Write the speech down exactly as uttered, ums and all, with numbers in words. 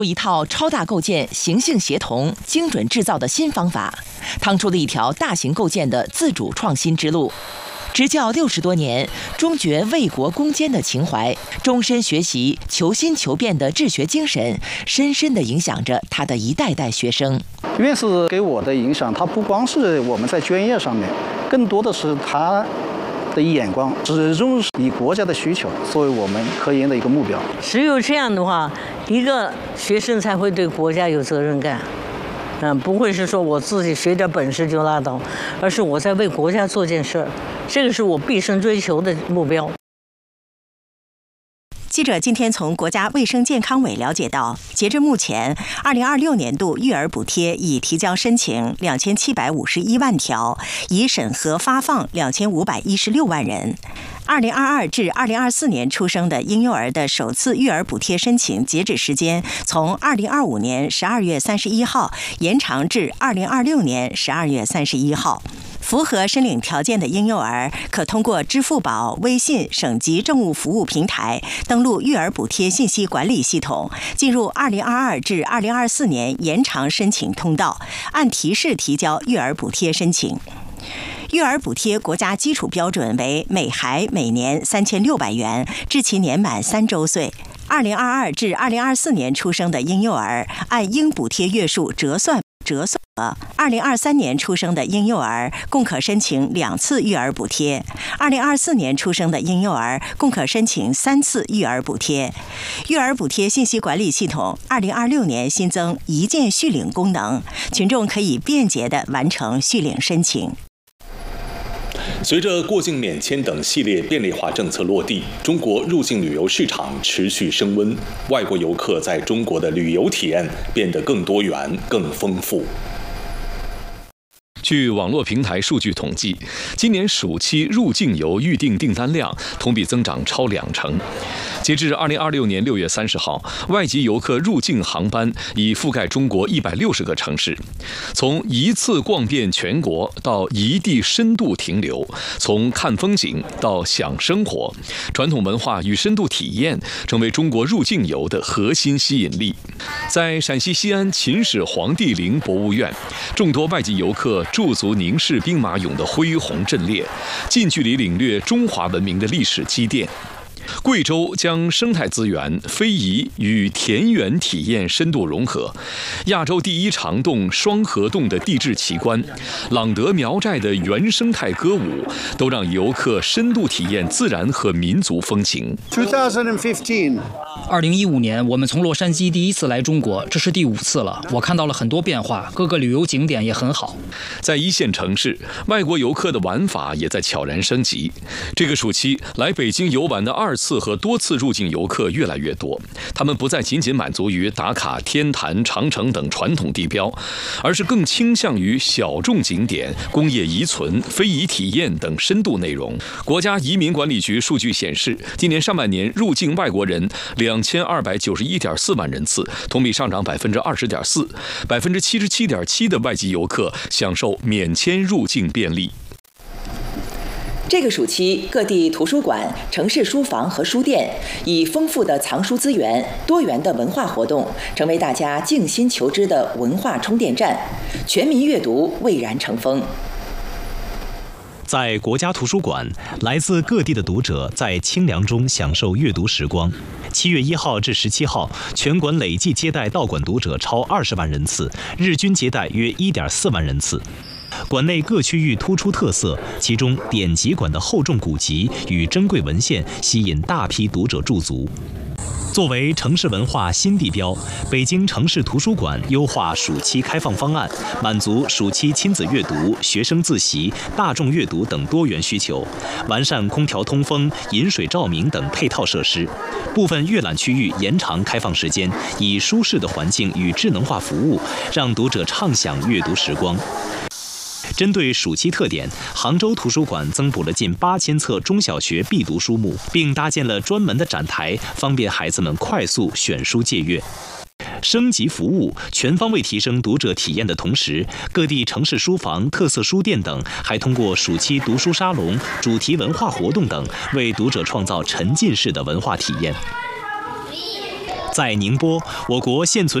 一套超大构件、形性协同、精准制造的新方法，趟出了一条大型构件的自主创新之路。执教六十多年，终觉为国攻坚的情怀，终身学习、求新求变的治学精神，深深地影响着他的一代代学生。 院士给我的影响，他不光是我们在专业上面，更多的是他的眼光，始终以国家的需求作为我们科研的一个目标。 只有这样的话，一个学生才会对国家有责任感。嗯，不会是说我自己学点本事就拉倒，而是我在为国家做件事儿，这个是我毕生追求的目标。 记者今天从国家卫生健康委了解到，截至目前，二零二六年度育儿补贴已提交申请两千七百五十一万条，已审核发放两千五百一十六万人。二零二二至二零二四年出生的婴幼儿的首次育儿补贴申请截止时间从二零二五年十二月三十一号延长至二零二六年十二月三十一号。符合申领条件的婴幼儿可通过支付宝、微信省级政务服务平台登录育儿补贴信息管理系统，进入二零二二至二零二四年延长申请通道，按提示提交育儿补贴申请。育儿补贴国家基础标准为每孩每年三千六百元，至其年满三周岁。二零二二至二零二四年出生的婴幼儿按应补贴月数折算折算额。二零二三年出生的婴幼儿共可申请两次育儿补贴，二零二四年出生的婴幼儿共可申请三次育儿补贴。育儿补贴信息管理系统二零二六年新增一键续领功能，群众可以便捷地完成续领申请。 随着过境免签等系列便利化政策落地，中国入境旅游市场持续升温，外国游客在中国的旅游体验变得更多元、更丰富。 据网络平台数据统计，今年暑期入境游预订订单量同比增长超两成。截至二零二六年六月三十号，外籍游客入境航班已覆盖中国一百六十个城市。从一次逛遍全国到一地深度停留，从看风景到享生活，传统文化与深度体验成为中国入境游的核心吸引力。在陕西西安秦始皇帝陵博物院，众多外籍游客驻足凝视兵马俑的恢宏阵列，近距离领略中华文明的历史积淀。贵州将生态资源、非遗与田园体验深度融合，亚洲第一长洞双河洞的地质奇观，朗德苗寨的原生态歌舞，都让游客深度体验自然和民族风情。 二零一五年，我们从洛杉矶第一次来中国，这是第五次了。我看到了很多变化，各个旅游景点也很好。 在一线城市，外国游客的玩法也在悄然升级。这个暑期来北京游玩的二次和多次入境游客越来越多，他们不再仅仅满足于打卡天坛、长城等传统地标，而是更倾向于小众景点、工业遗存、非遗体验等深度内容。国家移民管理局数据显示，今年上半年入境外国人两千二百九十一点四万人次，同比上涨百分之二十点四，百分之七十七点七的外籍游客享受免签入境便利。 这个暑期，各地图书馆、城市书房和书店以丰富的藏书资源、多元的文化活动，成为大家静心求知的文化充电站，全民阅读蔚然成风。 在国家图书馆，来自各地的读者在清凉中享受阅读时光。七月一号至十七号，全馆累计接待到馆读者超二十万人次，日均接待约一点四万人次。馆内各区域突出特色，其中典籍馆的厚重古籍与珍贵文献吸引大批读者驻足。作为城市文化新地标，北京城市图书馆优化暑期开放方案，满足暑期亲子阅读、学生自习、大众阅读等多元需求，完善空调通风、饮水照明等配套设施。部分阅览区域延长开放时间，以舒适的环境与智能化服务，让读者畅享阅读时光。针对暑期特点，杭州图书馆增补了近八千册中小学必读书目，并搭建了专门的展台，方便孩子们快速选书借阅。升级服务，全方位提升读者体验的同时，各地城市书房、特色书店等还通过暑期读书沙龙、主题文化活动等，为读者创造沉浸式的文化体验。 在宁波，我国现存